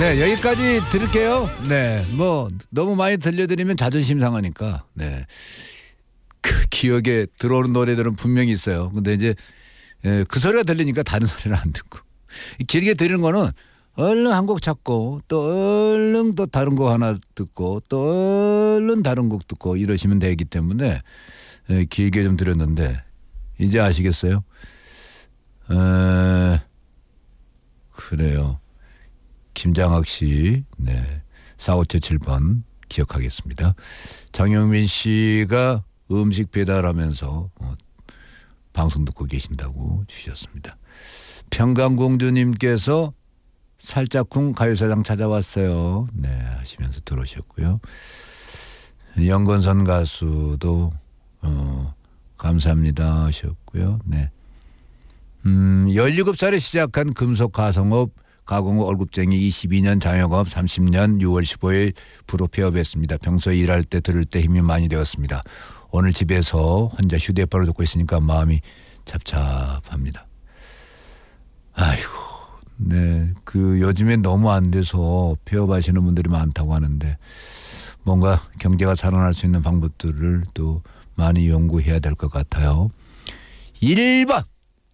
네, 여기까지 들을게요. 네, 뭐 너무 많이 들려드리면 자존심 상하니까. 네, 그 기억에 들어오는 노래들은 분명히 있어요. 근데 이제 그 소리가 들리니까 다른 소리는 안 듣고 길게 들리는 거는 얼른 한 곡 찾고 또 얼른 또 다른 곡 하나 듣고 또 얼른 다른 곡 듣고 이러시면 되기 때문에 길게 좀 들었는데 이제 아시겠어요? 그래요. 김장학 씨, 네, 4577번 기억하겠습니다. 장영민 씨가 음식 배달하면서 방송 듣고 계신다고 주셨습니다. 평강공주님께서 살짝쿵 가요사장 찾아왔어요. 네, 하시면서 들어오셨고요. 영건선 가수도 감사합니다 하셨고요. 네. 17살에 시작한 금속 가공업 월급쟁이 22년 장영업 30년 6월 15일 부로 폐업했습니다. 평소에 일할 때 들을 때 힘이 많이 되었습니다. 오늘 집에서 혼자 휴대폰을 듣고 있으니까 마음이 잡잡합니다. 아이고, 네, 그 요즘에 너무 안 돼서 폐업하시는 분들이 많다고 하는데 뭔가 경제가 살아날 수 있는 방법들을 또 많이 연구해야 될 것 같아요. 1번,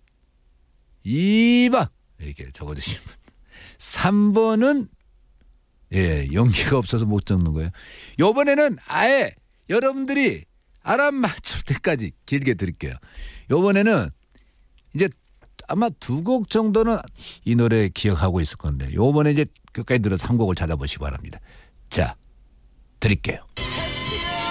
2번 이렇게 적어주시면 3번은 용기가 없어서 못 적는 거예요. 이번에는 아예 여러분들이 알아맞힐 때까지 길게 드릴게요. 이번에는 이제 아마 2곡 정도는 이 노래 기억하고 있을 건데 이번에 이제 끝까지 들어서 한 곡을 찾아보시기 바랍니다. 자, 드릴게요.